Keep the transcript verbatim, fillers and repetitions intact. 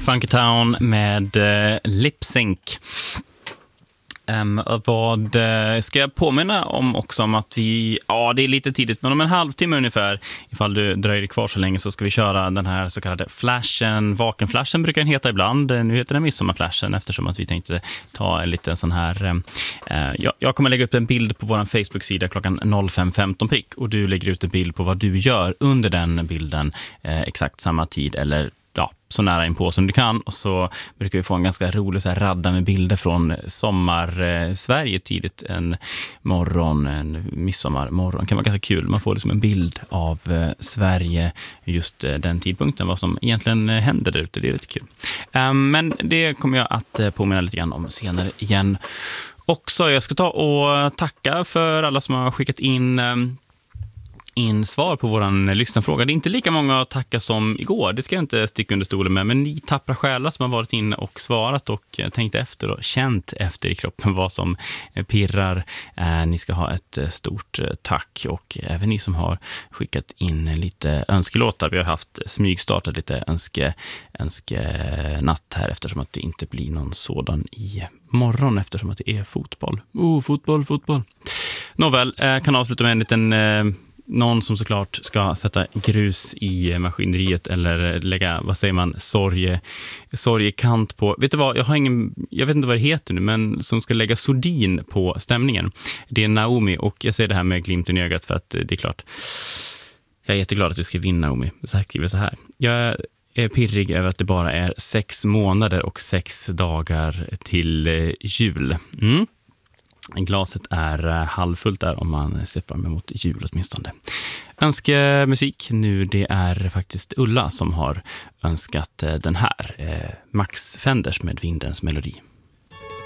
Funky Town med uh, Lip Sync. Um, vad uh, ska jag påminna om också om att vi, ja det är lite tidigt, men om en halvtimme ungefär, ifall du dröjer kvar så länge, så ska vi köra den här så kallade flashen. Vakenflashen brukar den heta ibland, nu heter den midsommarflashen eftersom att vi tänkte ta en liten sån här uh, jag, jag kommer lägga upp en bild på vår Facebook-sida klockan fem femton prick, och du lägger ut en bild på vad du gör under den bilden uh, exakt samma tid eller ja, så nära in på som du kan, och så brukar vi få en ganska rolig så här radda med bilder från sommar eh, Sverige tidigt en morgon, en midsommarmorgon. Kan vara ganska kul, man får liksom en bild av eh, Sverige just eh, den tidpunkten, vad som egentligen eh, händer där ute, det är lite kul. Um, men det kommer jag att eh, påminna lite grann om senare igen också. Jag ska ta och tacka för alla som har skickat in eh, in svar på våran lyssnarfråga. Det är inte lika många att tacka som igår, det ska jag inte sticka under stolen med, men ni tappra själar som har varit inne och svarat och tänkt efter och känt efter i kroppen vad som pirrar. Eh, ni ska ha ett stort tack, och även ni som har skickat in lite önskelåtar. Vi har haft smygstartat lite önske, önskenatt här eftersom att det inte blir någon sådan i morgon eftersom att det är fotboll. Oh, fotboll, fotboll. Nåväl, eh, kan avsluta med en liten eh, någon som såklart ska sätta grus i maskineriet eller lägga, vad säger man, sorge, sorgekant på. Vet du vad, jag har ingen, jag vet inte vad det heter nu, men som ska lägga sordin på stämningen. Det är Naomi, och jag säger det här med glimten i ögat för att det är klart. Jag är jätteglad att vi ska vinna, Naomi. Så här skriver så här. Jag är pirrig över att det bara är sex månader och sex dagar till jul. Mm. Glaset är halvfullt där om man ser fram emot jul åtminstone. Önskemusik nu, det är faktiskt Ulla som har önskat den här. Max Fenders med Vindens melodi.